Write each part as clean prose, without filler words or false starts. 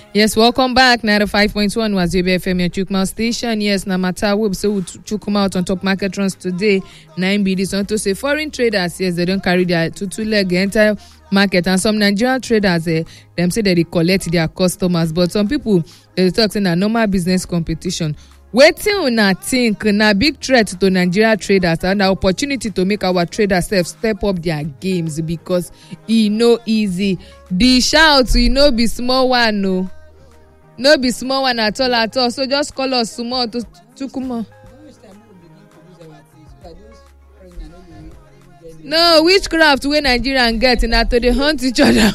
Yes, welcome back. 95.1 was FM, your Chukma station. Yes, no matter what, so we Chukum out on top market runs today. 9B, this one to say foreign traders, yes, they don't carry their two leg entire market. And some Nigerian traders, them say that they collect their customers. But some people, they talk saying that normal business competition. Waiting on a think na big threat to Nigeria traders and an opportunity to make our traders step up their games because no easy. The shout, be small one, no be small one at all. So just call us small to come on. No, witchcraft wey Nigerian get na to dey hunt each other.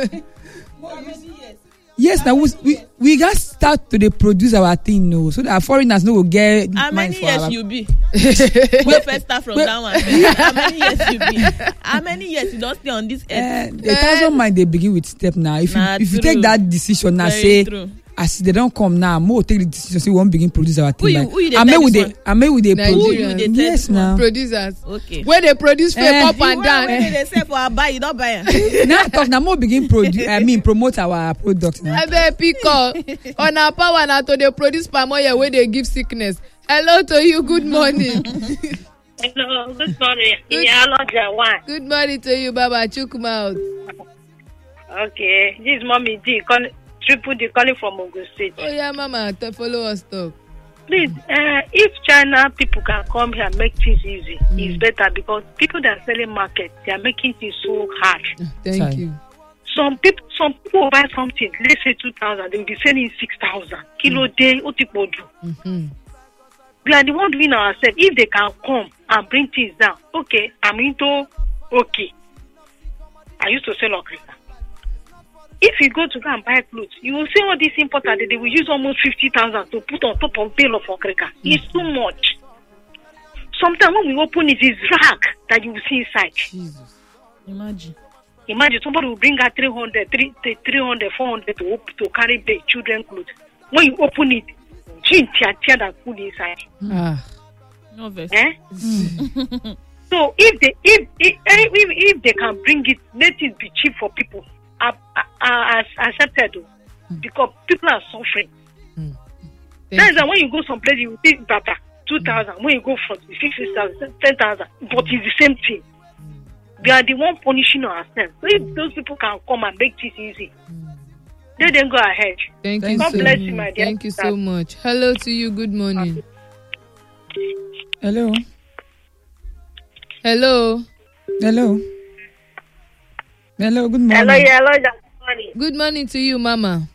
Yes, now we got start to produce our thing, no, so that foreigners no will get. How many years you be? We first start from that one. How many years you be? How many years you don't stay on this earth? 1,000 mind they begin with step now. If you take that decision now, say true. As they don't come now, more take the decision. Say we won't begin produce our thing. Who you with the yes now producers. Okay. Where they produce fake up and down. When they say for a buy, you don't buy it. Now talk now more begin produce. Promote our product now. I bet pick up on our power now to they produce palm oil where they give sickness. Hello to you. Good morning. Hello. Good morning. Good morning to you, Baba. Chukum out. Okay. This is Mommy D. Triple D calling from Ogun State. Oh yeah, Mama, follow us talk. Please, if China people can come here and make things easy, it's better because people that are selling market, they are making things so hard. Thank you. Some people will buy something, let's say 2,000, they will be selling 6,000. Kilo day, otipodu. We are the one doing ourselves. If they can come and bring things down, okay, I'm into okay. I used to sell okrika. If you go to go and buy clothes, you will see all these importers that they will use almost 50,000 to put on top of bale of okrika. It's too much. Sometimes when we open it, it's rag that you will see inside. Jesus. Imagine somebody will bring out 300, 400 to carry the children clothes. When you open it, gin tear that food inside. No verse. So if they can bring it, let it be cheap for people. Accepted because people are suffering. That's why when you go someplace you take data 2,000. When you go from 6,000, 10,000, but it's the same thing. We are the one punishing ourselves. So if those people can come and make this easy, they then go ahead. Thank you. God bless you, my dear. Thank you so much. Hello to you. Good morning. Hello. Hello, good morning. Hello, good morning. Good morning to you, Mama.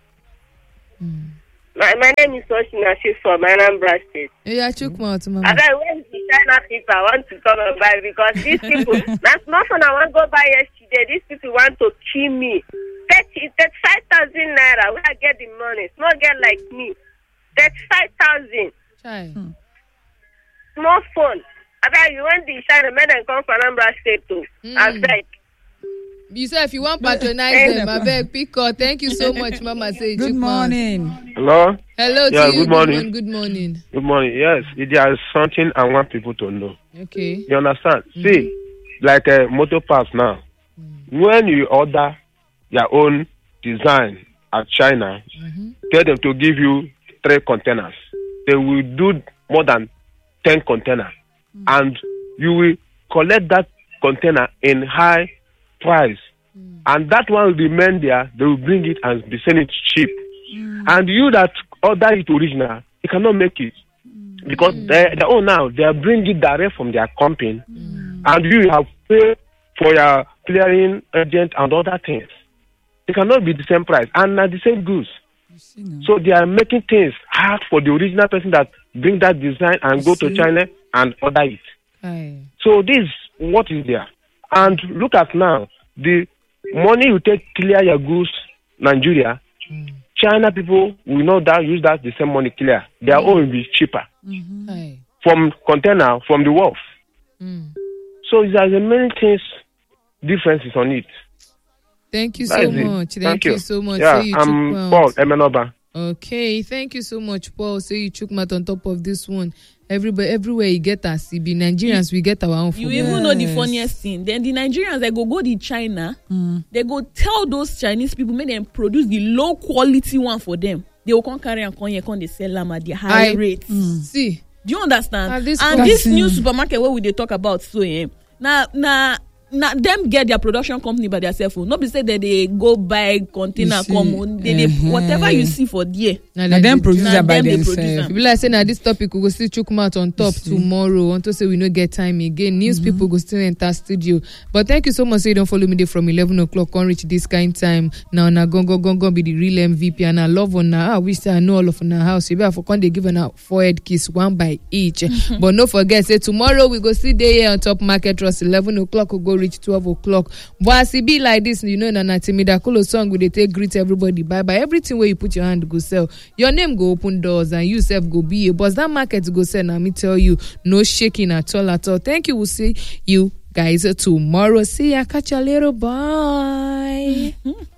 My name is Oshina. She's from Anambra State. Yeah, Chukma to Mama. I bet when the China people I want to come and buy because these people, that's not when I want to go buy yesterday. These people want to kill me. 35,000 naira. Where I get the money? Small girl like me. 35,000. Child. Small phone. I bet you want the China men and come from Anambra State too. I bet. You say if you want patronize them, I beg pick up. Thank you so much, Mama. Say good morning. Hello. Hello. Yeah, to you. good morning. Good morning. Good morning. Yes, there is something I want people to know. Okay. You understand? See, like motor parts now. When you order your own design at China, tell them to give you 3 containers. They will do more than 10 containers, and you will collect that container in high price, and that one will remain there. They will bring it and be selling it cheap, and you that order it original, you cannot make it because they now they are bringing it direct from their company, and you have paid for your clearing agent and other things. It cannot be the same price and not the same goods. So they are making things hard for the original person that bring that design and go to China and order it. So this is what is there. And look at now, the money you take clear your goods, Nigeria, China people will not use that the same money clear. Their own will be cheaper from container, from the wharf. So there's many things, differences on it. Thank you so much. Thank you so much. Yeah, I'm Paul Emenoba. Okay, thank you so much, Paul. Say you chook mouth on top of this one. Everywhere you get our CB, Nigerians we get our own food. You even know the funniest thing. Then the Nigerians they go to China, they go tell those Chinese people make them produce the low quality one for them. They will come carry and come here, come they sell them at the high rates. See, do you understand? And this new supermarket where we they talk about so now them get their production company by themselves. Not be say that they go buy container come they whatever you see for there. Now them produce by themselves. People like say now this topic we go still chook mouth on top tomorrow. Want to say we no get time again. News people go still enter studio. But thank you so much. Say you don't follow me there from 11 o'clock. Can't reach this kind time. Now gongo be the real MVP and I love on now. I wish I know all of on our house. You better for they give on forehead kiss one by each. But no forget say tomorrow we go see day here on Top Market Trust 11 o'clock. We go reach 12 o'clock. But as it be like this, you know, na Timidakolo song we they take greet everybody bye. Everything where you put your hand go sell. Your name go open doors and you self go be a boss. That market go sell. Now me tell you, no shaking at all. Thank you. We'll see you guys tomorrow. See ya. Catch you later. Bye.